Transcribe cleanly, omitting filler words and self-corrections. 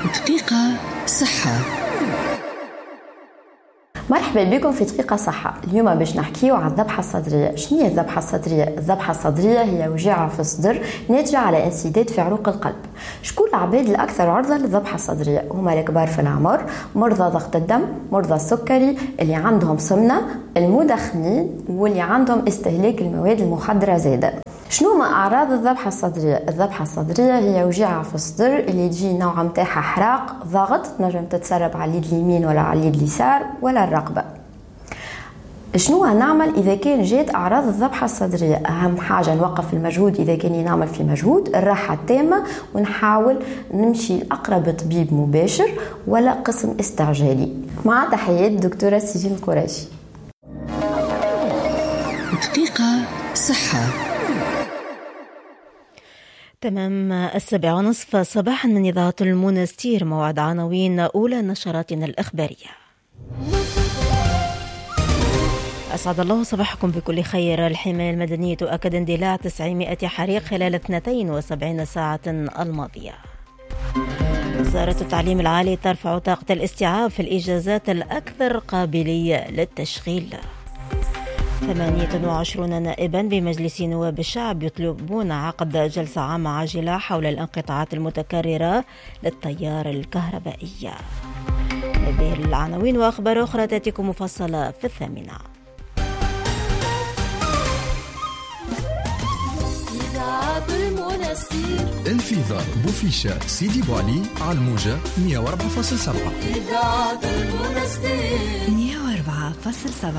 دقيقة صحة. مرحبا بكم في دقيقة صحة. اليوم باش نحكيو على الذبحة الصدرية. شنو هي الذبحة الصدرية؟ الذبحة الصدرية هي وجيعة في الصدر ناتجة على انسداد في عروق القلب. شكون العباد الأكثر عرضة للذبحة الصدرية؟ هما الكبار في العمر، مرضى ضغط الدم، مرضى السكري، اللي عندهم سمنة، المدخنين، واللي عندهم استهلاك المواد المخدرة زادة. شنو ما أعراض الذبحة الصدرية؟ الذبحة الصدرية هي وجيعة في الصدر اللي تجي نوع متاعها حراق، ضغط، نجم تتسرب على اليد اليمين ولا على اليد اليسار ولا الرقبة. شنو نعمل إذا كان جات أعراض الذبحة الصدرية؟ أهم حاجة نوقف المجهود إذا كان نعمل في مجهود، الراحة التامة، ونحاول نمشي لأقرب طبيب مباشر ولا قسم استعجالي. مع تحيات دكتورة سجين القريشي. دقيقة صحة. تمام 7:30 صباحا من إذاعة المنستير. موعد عناوين أولى نشراتنا الإخبارية. أسعد الله صباحكم بكل خير. الحماية المدنية تؤكد اندلاع 900 حريق خلال 72 ساعة الماضية. وزارة التعليم العالي ترفع طاقة الاستيعاب في الإجازات الأكثر قابلية للتشغيل. 28 نائبا بمجلس نواب الشعب يطلبون عقد جلسة عامة عاجلة حول الانقطاعات المتكررة للتيار الكهربائي. هذه العناوين وأخبار أخرى تأتيكم مفصلة في 8. انفيذار بوفيشة سيدي بوعلي على الموجة 104.7. 104.7.